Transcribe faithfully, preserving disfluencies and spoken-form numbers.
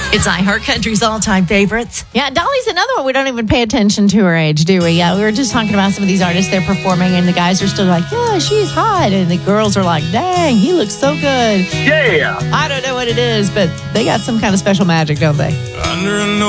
It's iHeartCountry's all-time favorites. Yeah, Dolly's another one. We don't even pay attention to her age, do we? Yeah, we were just talking about some of these artists they're performing, and the guys are still like, yeah, she's hot. And the girls are like, dang, he looks so good. Yeah. I don't know what it is, but they got some kind of special magic, don't they? Under an